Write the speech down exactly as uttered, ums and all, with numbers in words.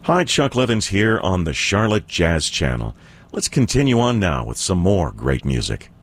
Hi, Chuck Levins here on the Charlotte Jazz Channel. Let's continue on now with some more great music.